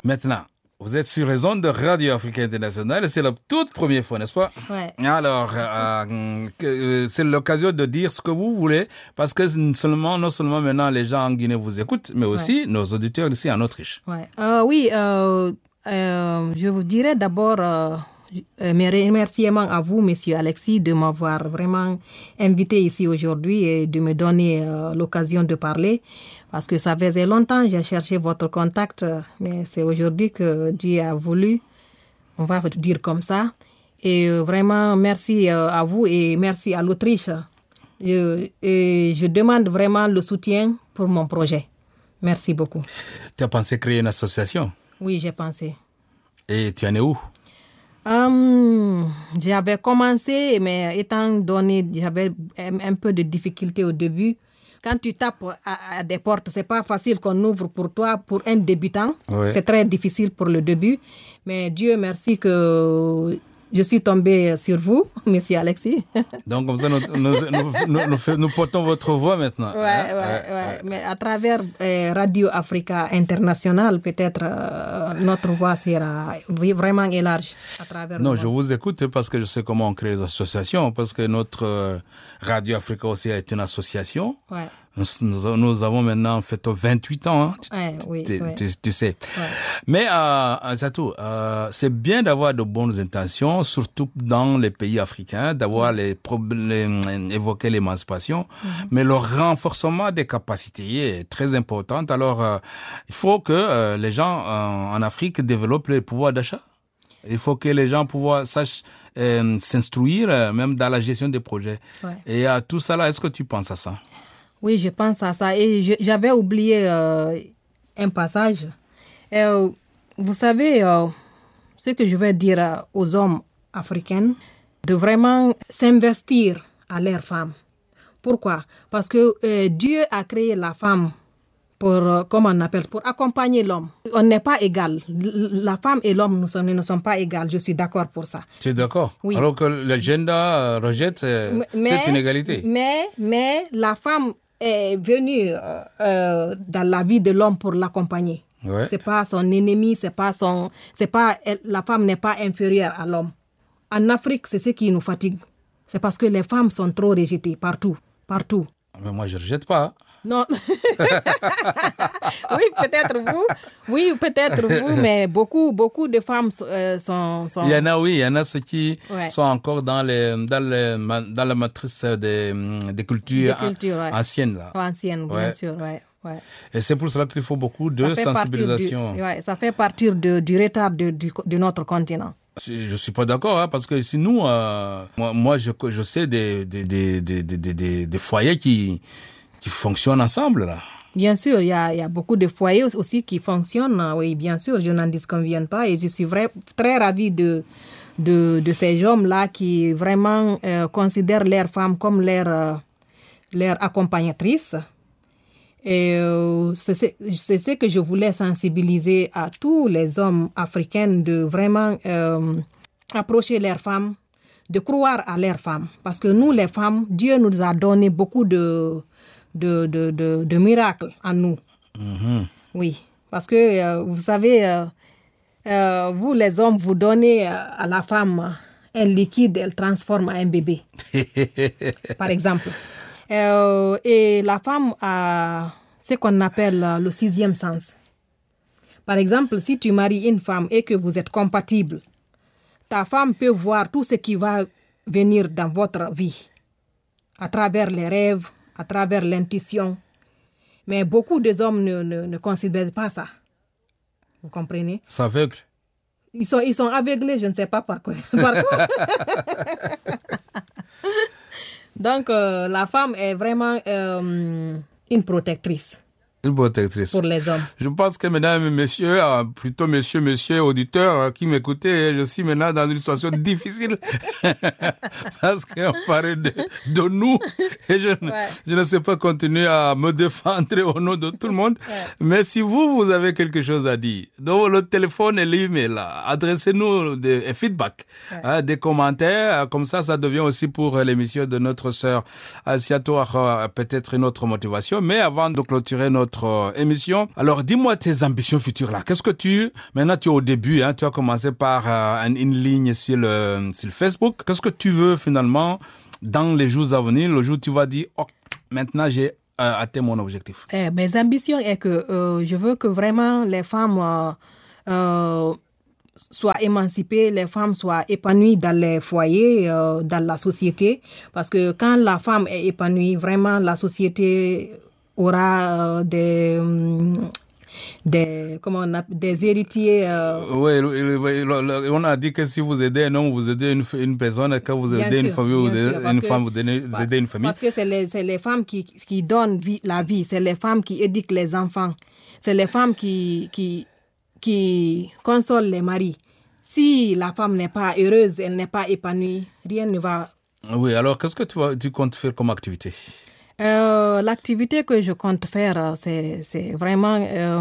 Maintenant, vous êtes sur les ondes de Radio Afrique Internationale et c'est la toute première fois, n'est-ce pas? Ouais. Alors, c'est l'occasion de dire ce que vous voulez parce que non seulement maintenant les gens en Guinée vous écoutent, mais aussi nos auditeurs ici en Autriche. Ouais. Je vous dirais d'abord mes remerciements à vous, Monsieur Alexis, de m'avoir vraiment invité ici aujourd'hui et de me donner l'occasion de parler. Parce que ça faisait longtemps que j'ai cherché votre contact, mais c'est aujourd'hui que Dieu a voulu, on va dire comme ça. Et vraiment, merci à vous et merci à l'Autriche. Et je demande vraiment le soutien pour mon projet. Merci beaucoup. Tu as pensé créer une association? Oui, j'ai pensé. Et tu en es où? J'avais commencé, mais étant donné j'avais un peu de difficulté au début. Quand tu tapes à des portes, c'est pas facile qu'on ouvre pour toi, pour un débutant. Oui. C'est très difficile pour le début. Mais Dieu merci que je suis tombée sur vous, Monsieur Alexis. Donc, comme ça, nous portons votre voix maintenant. Ouais. Mais à travers Radio Africa International, peut-être notre voix sera vraiment élargie à travers. Non, je vous écoute parce que je sais comment on crée les associations, parce que notre Radio Africa aussi est une association. Ouais. Nous avons maintenant fait 28 ans, hein, tu sais. Ouais. Mais, Zatou, c'est bien d'avoir de bonnes intentions, surtout dans les pays africains, d'avoir les problèmes, évoquer l'émancipation, mais le renforcement des capacités est très important. Alors, il faut que les gens en Afrique développent le pouvoir d'achat. Il faut que les gens sachent s'instruire, même dans la gestion des projets. Ouais. Et à tout ça là, est-ce que tu penses à ça? Oui, je pense à ça. Et j'avais oublié un passage. Vous savez, ce que je vais dire aux hommes africains, de vraiment s'investir à leurs femmes. Pourquoi? Parce que Dieu a créé la femme pour, comment on appelle, pour accompagner l'homme. On n'est pas égal. La femme et l'homme ne sont pas égales. Je suis d'accord pour ça. Tu es d'accord? Oui. Alors que le gender rejette cette inégalité. Mais la femme est venue dans la vie de l'homme pour l'accompagner. Ouais. C'est pas son ennemi, la femme n'est pas inférieure à l'homme. En Afrique, c'est ce qui nous fatigue. C'est parce que les femmes sont trop rejetées partout. Mais moi, je ne rejette pas. Non. Oui, peut-être vous, mais beaucoup de femmes sont... Il y en a ceux qui sont encore dans la matrice des cultures anciennes. Là. Anciennes, bien sûr, ouais. Et c'est pour cela qu'il faut beaucoup de sensibilisation. Ça fait partie du retard de notre continent. Je ne suis pas d'accord, parce que ici, nous, moi je sais des foyers qui fonctionnent ensemble, là. Bien sûr, il y a beaucoup de foyers aussi qui fonctionnent. Oui, bien sûr, je n'en disconviens pas. Et je suis très ravie de ces hommes-là qui vraiment considèrent leurs femmes comme leur accompagnatrices. Et c'est ce que je voulais sensibiliser à tous les hommes africains de vraiment approcher leurs femmes, de croire à leurs femmes. Parce que nous, les femmes, Dieu nous a donné beaucoup de miracles en nous. Mm-hmm. Oui, parce que vous savez, vous les hommes, vous donnez à la femme un liquide, elle transforme en un bébé, par exemple. Et la femme a ce qu'on appelle le sixième sens. Par exemple, si tu maries une femme et que vous êtes compatibles, ta femme peut voir tout ce qui va venir dans votre vie, à travers les rêves, à travers l'intuition. Mais beaucoup des hommes ne considèrent pas ça. Vous comprenez? C'est aveugle. Ils sont aveuglés, je ne sais pas par quoi. Donc, la femme est vraiment une protectrice. Une protectrice. Pour les hommes. Je pense que mesdames et messieurs, plutôt monsieur, auditeurs qui m'écoutaient, je suis maintenant dans une situation difficile parce qu'on parlait de nous et je ne sais pas continuer à me défendre au nom de tout le monde. Ouais. Mais si vous avez quelque chose à dire, donc le téléphone et l'email, adressez-nous des feedbacks, des commentaires, comme ça devient aussi pour l'émission de notre sœur Asiato peut-être une autre motivation. Mais avant de clôturer notre notre émission. Alors, dis-moi tes ambitions futures là. Qu'est-ce que maintenant tu es au début, hein, tu as commencé par une ligne sur le Facebook. Qu'est-ce que tu veux finalement dans les jours à venir, le jour où tu vas dire, oh, maintenant j'ai atteint mon objectif? Mes ambitions est que je veux que vraiment les femmes soient émancipées, les femmes soient épanouies dans les foyers, dans la société. Parce que quand la femme est épanouie, vraiment la société aura des héritiers. Oui, on a dit que si vous aidez un homme, vous aidez une personne, et quand vous aidez une famille, vous aidez une femme, vous aidez une famille. Parce que c'est les femmes qui donnent la vie, c'est les femmes qui éduquent les enfants, c'est les femmes qui consolent les maris. Si la femme n'est pas heureuse, elle n'est pas épanouie, rien ne va. Oui, alors qu'est-ce que tu comptes faire comme activité? L'activité que je compte faire, c'est vraiment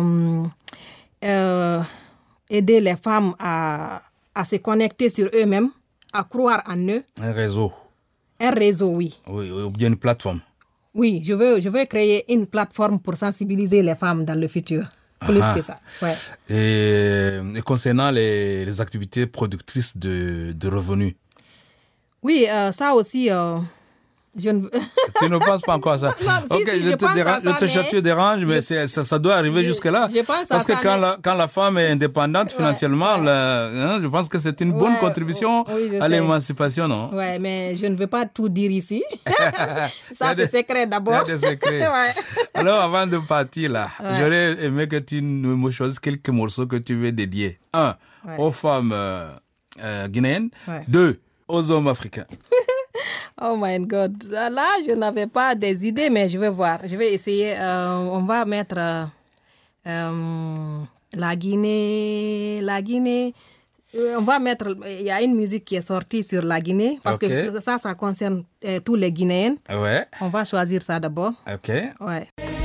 aider les femmes à se connecter sur eux-mêmes, à croire en eux. Un réseau. Un réseau, oui. Oui, ou bien une plateforme. Oui, je veux créer une plateforme pour sensibiliser les femmes dans le futur. Plus que ça. Ouais. Et concernant les activités productrices de revenus? Oui, ça aussi... Tu ne penses pas encore à ça? Non, ok, si, je te dérange, mais ça doit arriver jusque-là. Parce que quand la femme est indépendante financièrement, je pense que c'est une bonne contribution à l'émancipation, non? Oui, mais je ne veux pas tout dire ici. Ça, c'est secret d'abord. Il y a des secrets. Alors, avant de partir, là, j'aurais aimé que tu me choisisses quelques morceaux que tu veux dédier. 1, aux femmes guinéennes. 2, aux hommes africains. Oh my God. Là, je n'avais pas des idées, mais je vais voir. Je vais essayer. On va mettre la Guinée. On va mettre... Il y a une musique qui est sortie sur la Guinée, parce que ça concerne tous les Guinéens. Ouais. On va choisir ça d'abord. Ok. Ouais.